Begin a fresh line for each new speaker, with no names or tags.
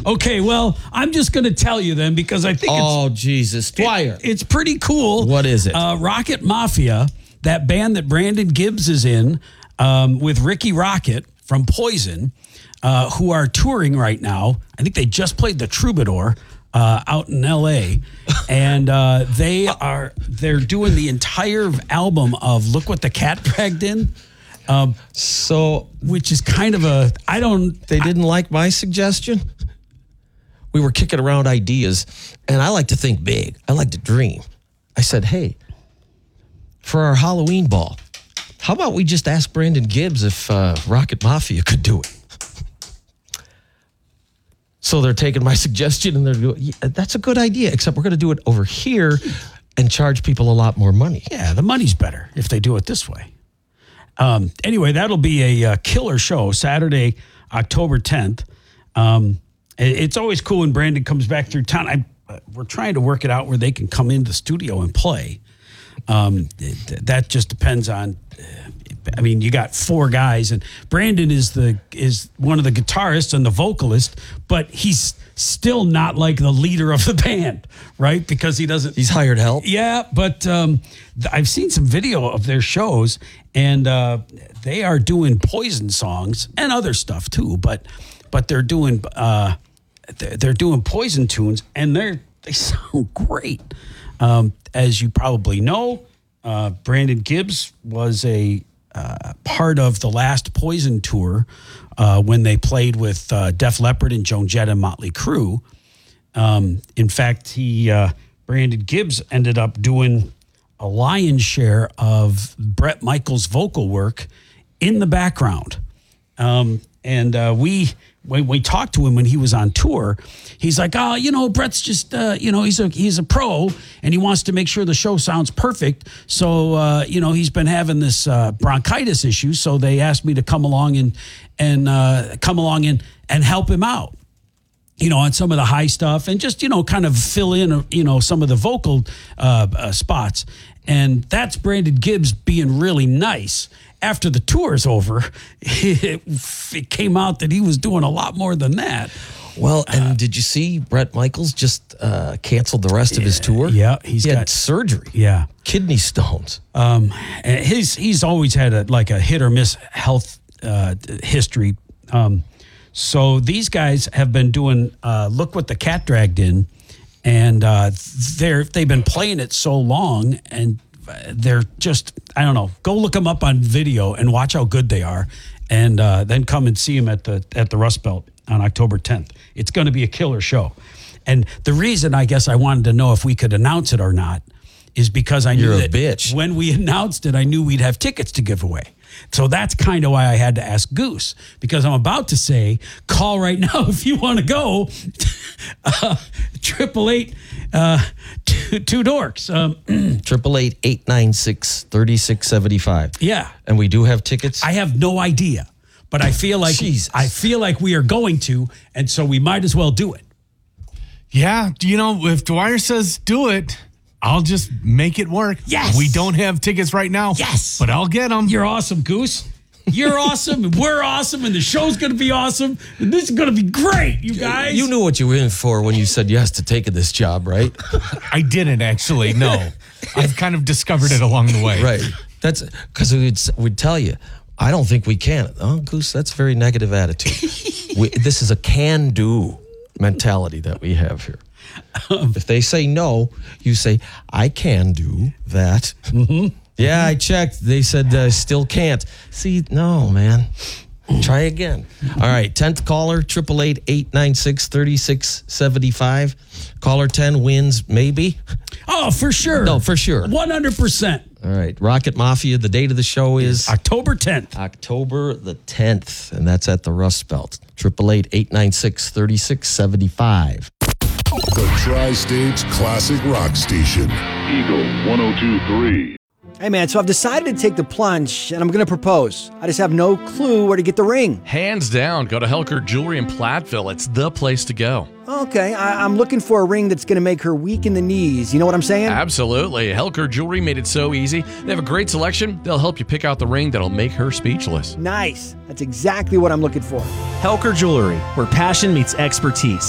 Okay, well, I'm just going to tell you then because I think
Jesus. Dwyer.
It's pretty cool.
What is it?
Rocket Mafia, that band that Brandon Gibbs is in with Ricky Rocket from Poison, who are touring right now. I think they just played the Troubadour out in L.A., and they're doing the entire album of Look What the Cat Dragged In. Which is kind of they
didn't like my suggestion. We were kicking around ideas, and I like to think big. I like to dream. I said, hey, for our Halloween ball, how about we just ask Brandon Gibbs if Rocket Mafia could do it? So they're taking my suggestion, and they're doing, that's a good idea, except we're going to do it over here and charge people a lot more money.
Yeah, the money's better if they do it this way. Anyway, that'll be a killer show, Saturday, October 10th. It's always cool when Brandon comes back through town. We're trying to work it out where they can come into the studio and play. That just depends on. You got 4 guys, and Brandon is one of the guitarists and the vocalist, but he's still not like the leader of the band, right? Because he's
hired help.
Yeah, but I've seen some video of their shows, and they are doing Poison songs and other stuff too. But they're doing Poison tunes, and they sound great. As you probably know, Brandon Gibbs was a part of the last Poison tour when they played with Def Leppard and Joan Jett and Motley Crue. In fact, Brandon Gibbs ended up doing a lion's share of Bret Michaels' vocal work in the background. When we talked to him when he was on tour, he's like, Bret's just, he's a pro and he wants to make sure the show sounds perfect. So, he's been having this bronchitis issue. So they asked me to come along and help him out, on some of the high stuff and just, kind of fill in, some of the vocal spots. And that's Brandon Gibbs being really nice. After the tour's over, it came out that he was doing a lot more than that.
Well, and did you see Bret Michaels just canceled the rest of his tour?
Yeah,
he had surgery.
Yeah,
kidney stones.
He's always had a hit or miss health history. So these guys have been doing Look What the Cat Dragged In, and they've been playing it so long, and they're just, I don't know, go look them up on video and watch how good they are, and then come and see them at the Rust Belt on October 10th. It's going to be a killer show. And the reason I guess I wanted to know if we could announce it or not is because I knew that when we announced it, I knew we'd have tickets to give away. So that's kind of why I had to ask Goose, because I'm about to say, call right now if you want to go. 888 two dorks.
888-896-3675.
Yeah.
And we do have tickets?
I have no idea, but I feel like we are going to, and so we might as well do it.
Yeah, if Dwyer says do it, I'll just make it work.
Yes.
We don't have tickets right now.
Yes.
But I'll get them.
You're awesome, Goose. You're awesome, and we're awesome, and the show's going to be awesome, and this is going to be great, you guys.
You knew what you were in for when you said yes to taking this job, right?
I didn't, actually, no. I've kind of discovered it along the way.
Right. That's because we'd tell you, I don't think we can. Oh, Goose, that's a very negative attitude. This is a can-do mentality that we have here. If they say no, you say, I can do that. Mm-hmm. Yeah, I checked. They said still can't. See, no, man. Try again. All right, 10th caller, 888-896-3675. Caller 10 wins, maybe.
Oh, for sure.
No, for sure.
100%.
All right, Rocket Mafia, the date of the show is?
October 10th.
October the 10th, and that's at the Rust Belt. 888-896-3675.
The Tri-States Classic Rock Station. Eagle 102.3.
Hey, man, so I've decided to take the plunge, and I'm going to propose. I just have no clue where to get the ring.
Hands down, go to Helker Jewelry in Platteville. It's the place to go.
Okay, I'm looking for a ring that's going to make her weak in the knees. You know what I'm saying?
Absolutely. Helker Jewelry made it so easy. They have a great selection. They'll help you pick out the ring that'll make her speechless.
Nice. That's exactly what I'm looking for.
Helker Jewelry, where passion meets expertise.